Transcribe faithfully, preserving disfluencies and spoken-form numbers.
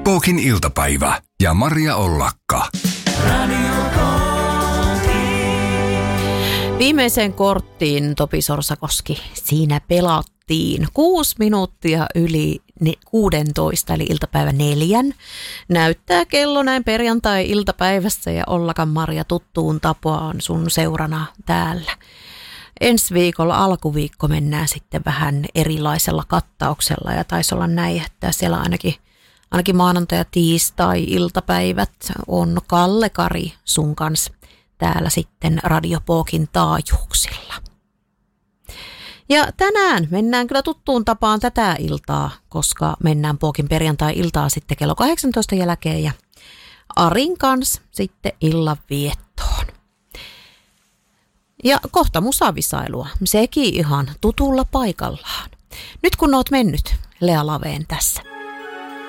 Pookin iltapäivä ja Maria Ollakka. Viimeiseen korttiin, Topi Sorsakoski, siinä pelattiin kuusi minuuttia yli kuusitoista, eli iltapäivä neljän. Näyttää kello näin perjantai-iltapäivässä ja Ollakan Maria tuttuun tapaan sun seurana täällä. Ensi viikolla alkuviikko mennään sitten vähän erilaisella kattauksella ja taisi olla näin, että siellä ainakin, ainakin maanantai- ja tiistai-iltapäivät on Kalle Kari sun kanssa täällä sitten Radio Pookin taajuuksilla. Ja tänään mennään kyllä tuttuun tapaan tätä iltaa, koska mennään Pookin perjantai-iltaa sitten kello kahdeksantoista jälkeen ja Arin kanssa sitten illan viettoon. Ja kohta musavisailua, sekin ihan tutulla paikallaan. Nyt kun oot mennyt, Lea Laveen tässä.